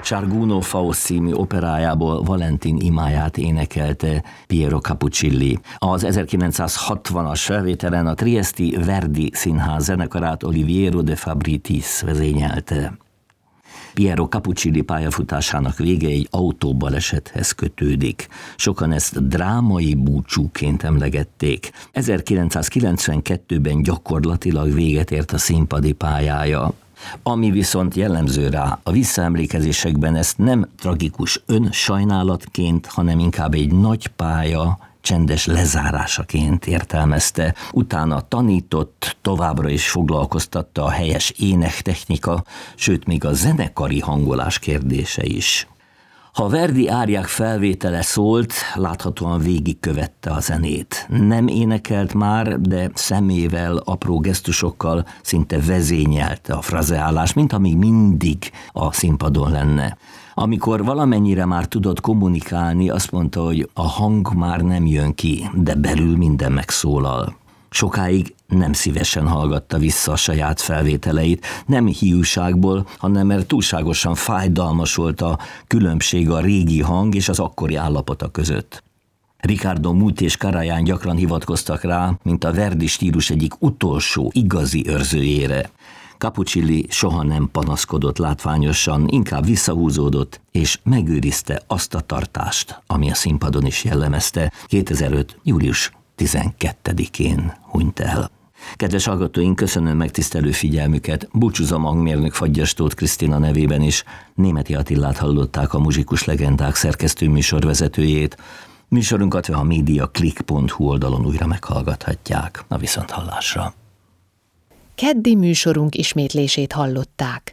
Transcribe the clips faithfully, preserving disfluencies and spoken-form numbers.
Ciarguno Faust című operájából Valentin imáját énekelte Piero Capuccilli. Az ezerkilencszázhatvanas felvételen a triesti Verdi Színház zenekarát Oliviero de Fabritis vezényelte. Piero Capuccilli pályafutásának vége egy autóbalesethez kötődik. Sokan ezt drámai búcsúként emlegették. ezerkilencszázkilencvenkettőben gyakorlatilag véget ért a színpadi pályája. Ami viszont jellemző rá, a visszaemlékezésekben ezt nem tragikus önsajnálatként, hanem inkább egy nagy pálya csendes lezárásaként értelmezte. Utána tanított, továbbra is foglalkoztatta a helyes énektechnika, sőt még a zenekari hangolás kérdése is. Ha Verdi áriák felvétele szólt, láthatóan végigkövette a zenét. Nem énekelt már, de szemével, apró gesztusokkal szinte vezényelte a frazeálás, mint amíg mindig a színpadon lenne. Amikor valamennyire már tudott kommunikálni, azt mondta, hogy a hang már nem jön ki, de belül minden megszólal. Sokáig nem szívesen hallgatta vissza a saját felvételeit, nem hiúságból, hanem mert túlságosan fájdalmas volt a különbség a régi hang és az akkori állapota között. Riccardo Muti és Karajan gyakran hivatkoztak rá, mint a Verdi stílus egyik utolsó igazi őrzőjére. Capuccilli soha nem panaszkodott látványosan, inkább visszahúzódott, és megőrizte azt a tartást, ami a színpadon is jellemezte. kétezer-öt. július tizenkettedikén hunyt el. Kedves hallgatóink, köszönöm megtisztelő figyelmüket. Búcsúzom hangmérnök Fagyas Tóth Krisztina nevében is. Németi Attilát hallották, a Muzsikus Legendák szerkesztő műsorvezetőjét. Műsorunkat a mediaclick pont hu oldalon újra meghallgathatják. A viszonthallásra. Keddi műsorunk ismétlését hallották.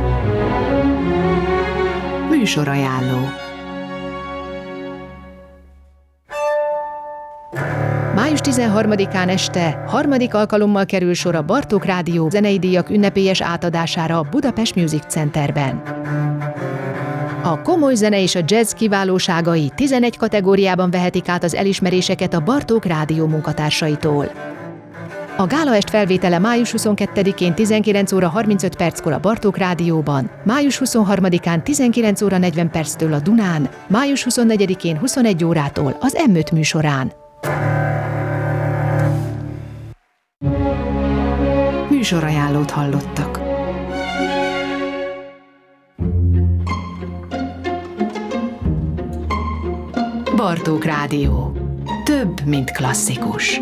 Műsorajánló. május tizenharmadikán este harmadik alkalommal kerül sor a Bartók Rádió zenei díjak ünnepélyes átadására a Budapest Music Centerben. A komoly zene és a jazz kiválóságai tizenegy kategóriában vehetik át az elismeréseket a Bartók Rádió munkatársaitól. A gálaest felvétele május huszonkettedikén tizenkilenc óra harmincöt perckor a Bartók Rádióban, május huszonharmadikán tizenkilenc óra negyven perctől a Dunán, május huszonnegyedikén huszonegy órától az em öt műsorán. Műsorajánlót hallottak. Bartók Rádió. Több, mint klasszikus.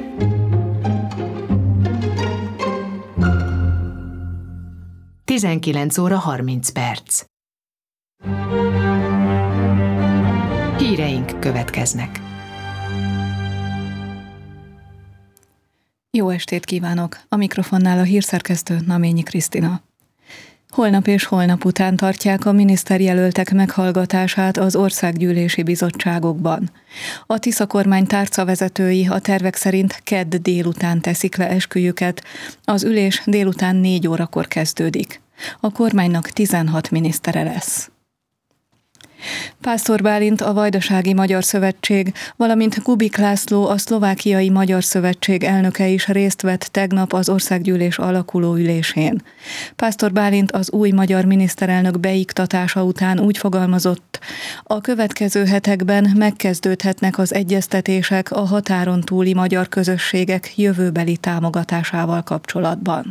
tizenkilenc óra harminc perc. Híreink következnek. Jó estét kívánok! A mikrofonnál a hírszerkesztő Naményi Krisztina. Holnap és holnap után tartják a miniszterjelöltek meghallgatását az országgyűlési bizottságokban. A Tisza kormány tárcavezetői a tervek szerint kedd délután teszik le esküjüket, az ülés délután négy órakor kezdődik. A kormánynak tizenhat minisztere lesz. Pásztor Bálint, a Vajdasági Magyar Szövetség, valamint Kubik László, a Szlovákiai Magyar Szövetség elnöke is részt vett tegnap az országgyűlés alakuló ülésén. Pásztor Bálint az új magyar miniszterelnök beiktatása után úgy fogalmazott, a következő hetekben megkezdődhetnek az egyeztetések a határon túli magyar közösségek jövőbeli támogatásával kapcsolatban.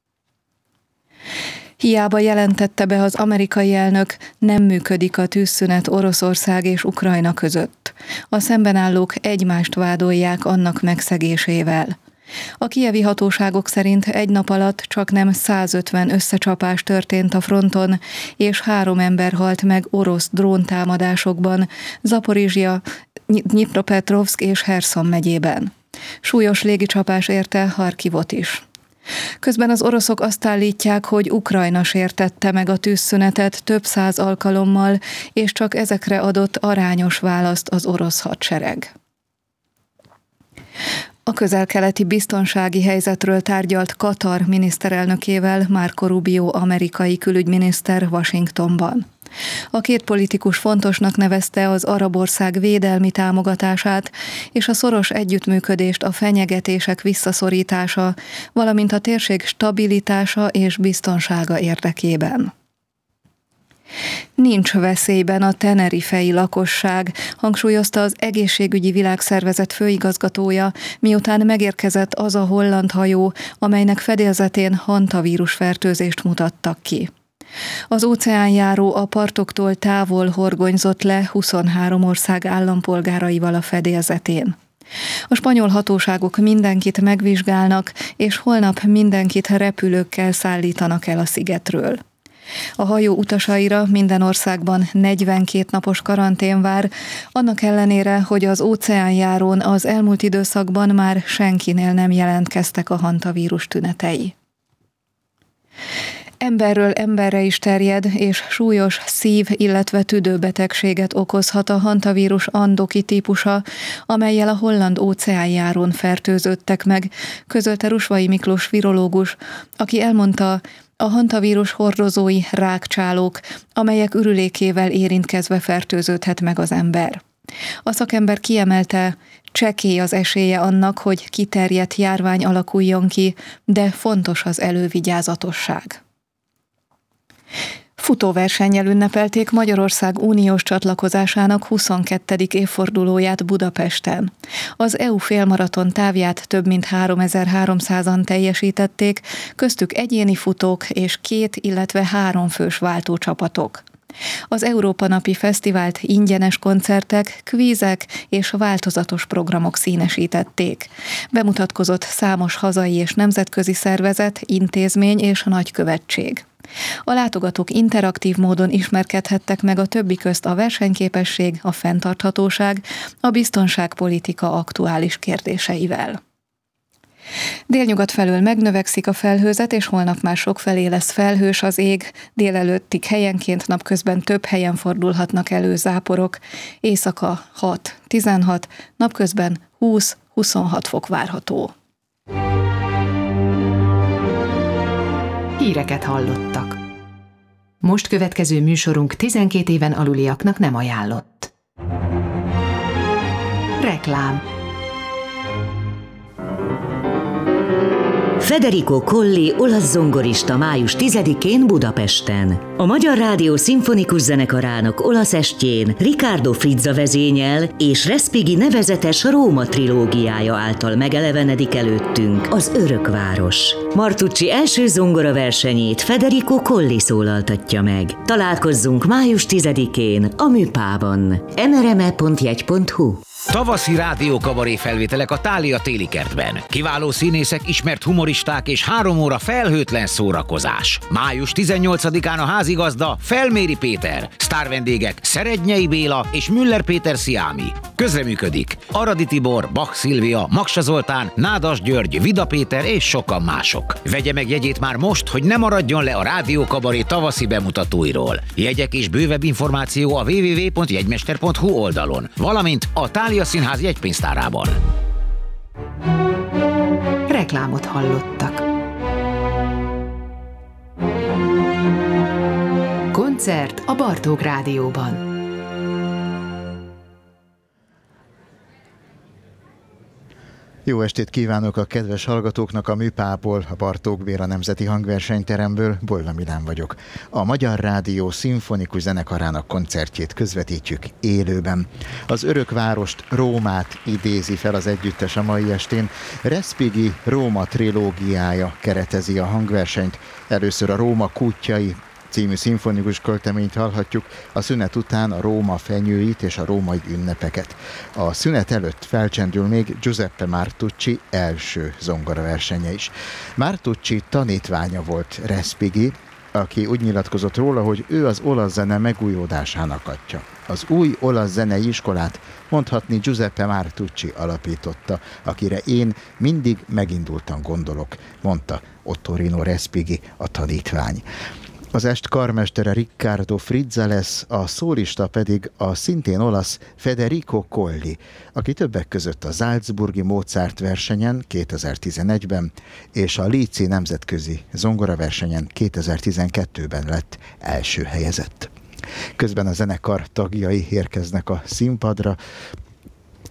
Hiába jelentette be az amerikai elnök, nem működik a tűzszünet Oroszország és Ukrajna között. A szembenállók egymást vádolják annak megszegésével. A kijevi hatóságok szerint egy nap alatt csaknem százötven összecsapás történt a fronton, és három ember halt meg orosz dróntámadásokban Zaporizsja, Dnyipropetrovszk és Herszon megyében. Súlyos légicsapás érte Harkivot is. Közben az oroszok azt állítják, hogy Ukrajna sértette meg a tűzszünetet több száz alkalommal, és csak ezekre adott arányos választ az orosz hadsereg. A közel-keleti biztonsági helyzetről tárgyalt Katar miniszterelnökével Marco Rubio amerikai külügyminiszter Washingtonban. A két politikus fontosnak nevezte az arab ország védelmi támogatását és a szoros együttműködést a fenyegetések visszaszorítása, valamint a térség stabilitása és biztonsága érdekében. Nincs veszélyben a tenerifei lakosság, hangsúlyozta az Egészségügyi Világszervezet főigazgatója, miután megérkezett az a holland hajó, amelynek fedélzetén hantavírus fertőzést mutattak ki. Az óceánjáró a partoktól távol horgonyzott le huszonhárom ország állampolgáraival a fedélzetén. A spanyol hatóságok mindenkit megvizsgálnak, és holnap mindenkit repülőkkel szállítanak el a szigetről. A hajó utasaira minden országban negyvenkét napos karantén vár, annak ellenére, hogy az óceánjárón az elmúlt időszakban már senkinél nem jelentkeztek a hantavírus tünetei. Emberről emberre is terjed, és súlyos szív-, illetve tüdőbetegséget okozhat a hantavírus andoki típusa, amellyel a holland óceánjárón fertőződtek meg, közölte Rusvai Miklós virológus, aki elmondta, a hantavírus hordozói rákcsálók, amelyek ürülékével érintkezve fertőződhet meg az ember. A szakember kiemelte, csekély az esélye annak, hogy kiterjedt járvány alakuljon ki, de fontos az elővigyázatosság. Futóversennyel ünnepelték Magyarország uniós csatlakozásának huszonkettedik évfordulóját Budapesten. Az é u félmaraton távját több mint háromezer-háromszázan teljesítették, köztük egyéni futók és két, illetve három fős váltócsapatok. Az Európa Napi Fesztivált ingyenes koncertek, kvízek és változatos programok színesítették. Bemutatkozott számos hazai és nemzetközi szervezet, intézmény és nagykövetség. A látogatók interaktív módon ismerkedhettek meg a többi közt a versenyképesség, a fenntarthatóság, a biztonságpolitika aktuális kérdéseivel. Délnyugat felől megnövekszik a felhőzet, és holnap már sokfelé lesz felhős az ég, délelőttig helyenként, napközben több helyen fordulhatnak elő záporok, éjszaka hat-tizenhat, napközben húsz-huszonhat fok várható. Híreket hallottak. Most következő műsorunk tizenkét éven aluliaknak nem ajánlott. Reklám. Federico Colli olasz zongorista május tizedikén Budapesten. A Magyar Rádió Szimfonikus Zenekarának olasz estjén Riccardo Frizza vezényel és Respighi nevezetes Róma trilógiája által megelevenedik előttünk az Örökváros. Martucci első zongoraversenyét Federico Colli szólaltatja meg. Találkozzunk május tizedikén a Műpában. emereme pont jegy pont hu. Tavaszi rádiókabaré felvételek a Thália téli kertben. Kiváló színészek, ismert humoristák és három óra felhőtlen szórakozás. május tizennyolcadikán a házigazda Felméri Péter, sztárvendégek Szerednyei Béla és Müller Péter Sziámi. Közreműködik Aradi Tibor, Bach Szilvia, Maksa Zoltán, Nádas György, Vida Péter és sokan mások. Vegye meg jegyét már most, hogy ne maradjon le a rádiókabaré tavaszi bemutatóiról. Jegyek és bővebb információ a double-u double-u double-u pont jegymester pont hu oldalon, valamint a Thália Színház jegypénztárában. Reklámot hallottak. Koncert a Bartók Rádióban. Jó estét kívánok a kedves hallgatóknak a Műpából, a Bartók Béla Nemzeti Hangversenyteremből, Bolyla Milán vagyok. A Magyar Rádió Szimfonikus Zenekarának koncertjét közvetítjük élőben. Az Örökvárost, Rómát idézi fel az együttes a mai estén. Respighi Róma trilógiája keretezi a hangversenyt. Először a Róma kútjai című szimfonikus költeményt hallhatjuk, a szünet után a Róma fenyőit és a római ünnepeket. A szünet előtt felcsendül még Giuseppe Martucci első zongoraversenye is. Martucci tanítványa volt Respighi, aki úgy nyilatkozott róla, hogy ő az olasz zene megújódásának atya. Az új olasz zenei iskolát mondhatni Giuseppe Martucci alapította, akire én mindig megindultan gondolok, mondta Ottorino Respighi, a tanítvány. Az est karmestere Riccardo Frizza lesz, a szólista pedig a szintén olasz Federico Colli, aki többek között a Salzburgi Mozart versenyen kétezer-tizenegyben és a Líci nemzetközi zongoraversenyen kétezer-tizenkettőben lett első helyezett. Közben a zenekar tagjai érkeznek a színpadra.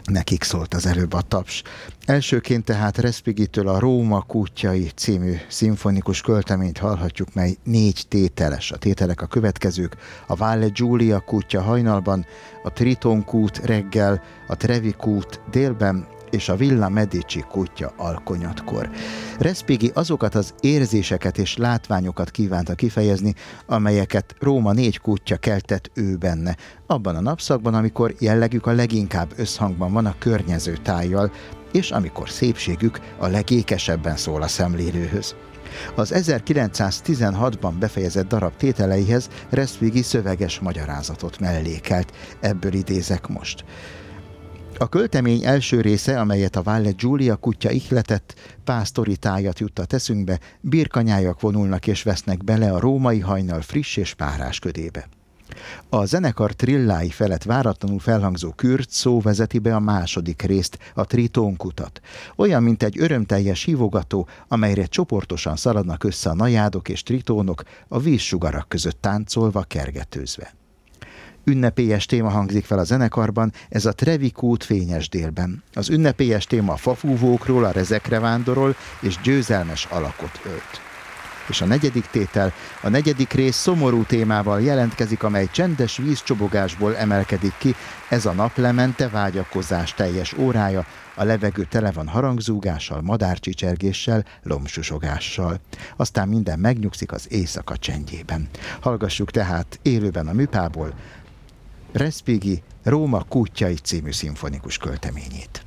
Nekik szólt az előbb a taps. Elsőként tehát Respighi-től a Róma kútjai című szimfonikus költeményt hallhatjuk, mely négy tételes. A tételek a következők: a Valle Giulia kútja hajnalban, a Triton kút reggel, a Trevi kút délben, és a Villa Medici kútja alkonyatkor. Respighi azokat az érzéseket és látványokat kívánta kifejezni, amelyeket Róma négy kútja keltett ő benne, abban a napszakban, amikor jellegük a leginkább összhangban van a környező tájjal, és amikor szépségük a legékesebben szól a szemlélőhöz. Az ezerkilencszáztizenhatban befejezett darab tételeihez Respighi szöveges magyarázatot mellékelt, ebből idézek most. A költemény első része, amelyet a Valle Giulia kútja ihletett, pásztori tájat juttat eszünkbe, birkanyájak vonulnak és vesznek bele a római hajnal friss és párás ködébe. A zenekar trillái felett váratlanul felhangzó kürt szó vezeti be a második részt, a tritónkutat. Olyan, mint egy örömteljes hívogató, amelyre csoportosan szaladnak össze a najádok és tritónok, a vízsugarak között táncolva, kergetőzve. Ünnepélyes téma hangzik fel a zenekarban, ez a Trevi kút fényes délben. Az ünnepélyes téma a fafúvókról, a rezekre vándorol, és győzelmes alakot ölt. És a negyedik tétel, a negyedik rész szomorú témával jelentkezik, amely csendes vízcsobogásból emelkedik ki, ez a naplemente vágyakozás teljes órája, a levegő tele van harangzúgással, madárcsicsergéssel, lombsusogással. Aztán minden megnyugszik az éjszaka csendjében. Hallgassuk tehát élőben a műpából Respighi Róma kútjai című szimfonikus költeményét.